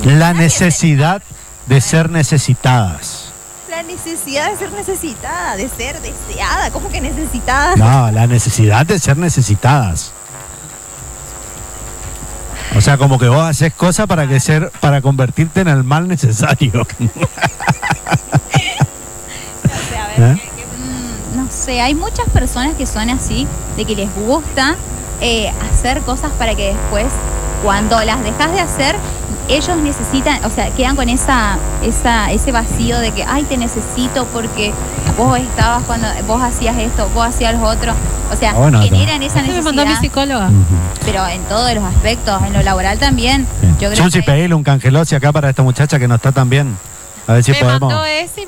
La necesidad de ser necesitadas. La necesidad de ser necesitada, de ser deseada. ¿Cómo que necesitada? No, la necesidad de ser necesitadas. O sea, como que vos haces cosas para convertirte en el mal necesario. No sé, hay muchas personas que son así, de que les gusta hacer cosas para que después, cuando las dejas de hacer, ellos necesitan, o sea, quedan con ese vacío de que, ay, te necesito porque vos estabas cuando vos hacías esto, vos hacías lo otro. O sea, generan esa necesidad. Me mandó a mi psicóloga. Pero en todos los aspectos, en lo laboral también. Yo creo Susi, pedile un cangelosi acá para esta muchacha que no está tan bien. A ver si me podemos. Mandó ese